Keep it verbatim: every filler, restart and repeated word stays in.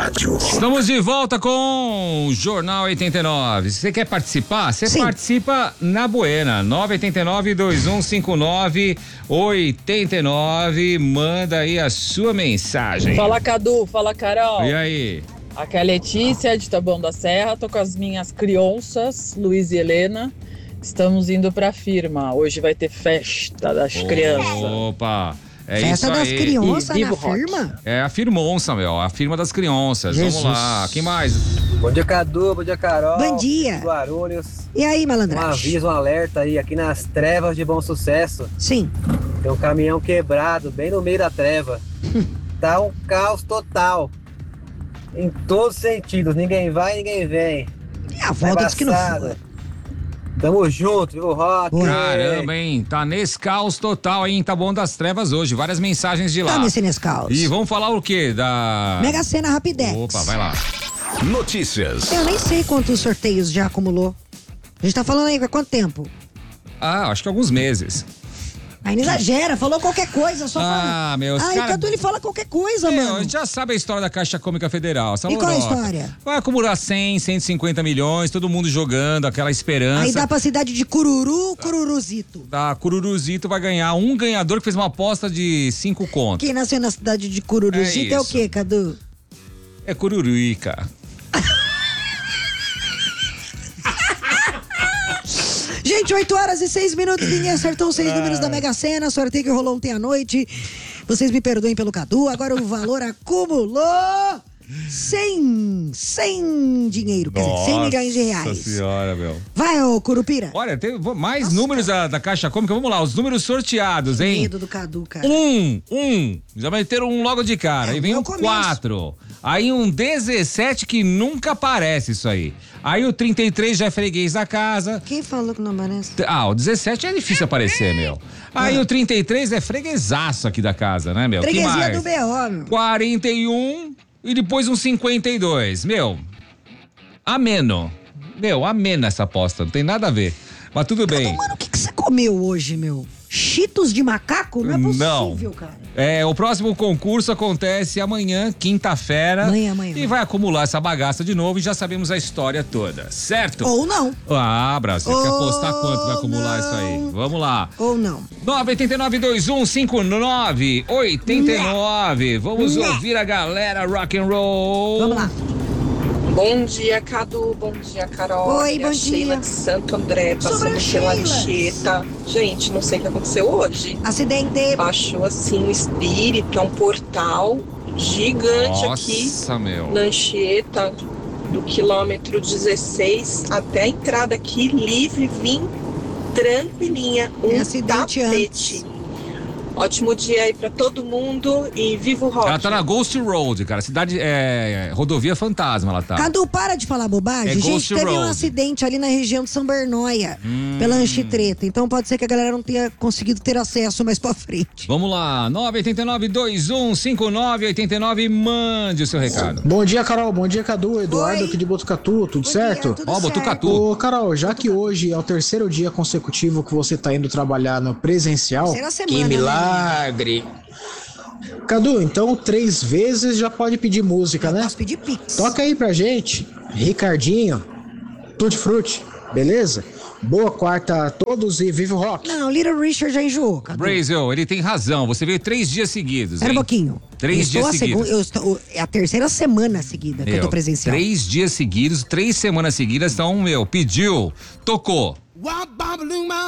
rádio. Estamos de volta com o Jornal oitenta e nove. Se você quer participar, você Sim. participa na Buena. nove oito nove, dois um cinco nove, oito nove. Manda aí a sua mensagem. Fala, Cadu. Fala, Carol. E aí? Aqui é a Letícia, de Taboão da Serra. Tô com as minhas crianças, Luiz e Helena. Estamos indo pra firma. Hoje vai ter festa das Oh, crianças. Opa! É Festa isso das aí. crianças E na vivo rock. firma? É a firmonça, meu. A firma das crianças. Jesus. Vamos lá. Quem mais? Bom dia, Cadu. Bom dia, Carol. Bom dia. Guarulhos. E aí, Um malandragem? aviso, um alerta aí, aqui nas trevas de Bom Sucesso. Sim. Tem um caminhão quebrado, bem no meio da treva. Tá um caos total. Em todos os sentidos. Ninguém vai, ninguém vem. E a volta diz que não Embaçado. foi. Tamo junto, viu, Rock? Boa. Caramba, hein? Tá nesse caos total aí em Taboão das Trevas hoje. Várias mensagens de lá. Tá nesse Nescaus. E vamos falar o quê? Da. Mega Sena Rapidex. Opa, vai lá. Notícias. Eu nem sei quantos sorteios já acumulou. A gente tá falando aí há quanto tempo? Ah, acho que alguns meses. Aí não exagera, falou qualquer coisa, só Ah, fala. meu, os Ah, cara- Cadu, ele fala qualquer coisa, Meu, a mano. gente já sabe a história da Caixa Econômica Federal. Essa E qual é a lorota. história? Vai acumular cem, cento e cinquenta milhões, todo mundo jogando, aquela esperança. Aí dá pra cidade de Cururu, Cururuzito. Da Cururuzito vai ganhar um ganhador que fez uma aposta de cinco contos. Quem nasceu na cidade de Cururuzito É é, o isso. quê, Cadu? É Cururuica. Gente, oito horas e seis minutos, ninguém acertou os seis números da Mega Sena, sorteio que rolou ontem à noite. Vocês me perdoem pelo Cadu, agora o valor acumulou cem, cem dinheiro, quer dizer, cem milhões de reais. Nossa senhora, meu. Vai, ô Curupira. Olha, tem mais números da, da Caixa Econômica. Vamos lá, os números sorteados, hein? Medo do Cadu, cara. Um, um. Já vai ter um logo de cara. É, Aí vem no um começo. quatro. Aí um dezessete que nunca aparece isso aí. Aí o trinta e três já é freguês da casa. Quem falou que não aparece? Ah, o dezessete é difícil aparecer, meu. Aí o trinta e três é freguesaço aqui da casa, né, meu? Que Freguesia mais? do B O, meu. quarenta e um e depois um cinquenta e dois. Meu, ameno. Meu, ameno essa aposta, não tem nada a ver. Mas tudo bem. Mano, o que, que você comeu hoje, meu? Cheetos de macaco? Não é possível, Não. cara. É, o próximo concurso acontece amanhã, quinta-feira. Amanhã, amanhã. E vai acumular essa bagaça de novo e já sabemos a história toda, certo? Ou não. Ah, Brasil, você quer Ou apostar quanto vai acumular não. isso aí? Vamos lá. Ou não. nove oito nove, dois um cinco nove, oito nove. Vamos Né. ouvir a galera rock and roll. Vamos lá. Bom dia, Cadu. Bom dia, Carol. Oi, É bom a dia. Sheila de Santo André, Sobre passando a pela Sheila. Anchieta. Gente, não sei o que aconteceu hoje. Acidente. Baixou assim um espírito, é um portal gigante aqui Nossa, meu. na Anchieta, do quilômetro dezesseis até a entrada aqui, livre, vim tranquilinha. Um É acidente tapete. Ótimo dia aí pra todo mundo e viva o rock. Ela tá na Ghost Road, cara. Cidade, é, rodovia fantasma ela tá. Cadu, para de falar bobagem. É Gente, Ghost teve um Road. acidente ali na região de São Bernóia, Hum. pela Anchitreta. Então pode ser que a galera não tenha conseguido ter acesso mais pra frente. Vamos lá, nove oito nove, dois um cinco nove, oito nove, mande o seu recado. Bom dia, Carol. Bom dia, Cadu. Eduardo Oi. aqui de Botucatu. Tudo Bom certo? dia, tudo Ó, certo. Botucatu. Ô, Carol, já que hoje é o terceiro dia consecutivo que você tá indo trabalhar no presencial, Terceira semana, que né, milagre! Cadu, então três vezes já pode pedir música, né? Posso pedir pix. Toca aí pra gente, Ricardinho, Tutti Frutti, beleza? Boa quarta a todos e vive o rock! Não, Little Richard já enjoou, Cadu. Brazel, ele tem razão. Você veio três dias seguidos. Espera um hein? pouquinho. Três Eu estou dias a seguidos. segu- eu estou- É a terceira semana seguida que eu Meu, tô presencial. Três dias seguidos, três semanas seguidas. Então, meu, pediu, tocou.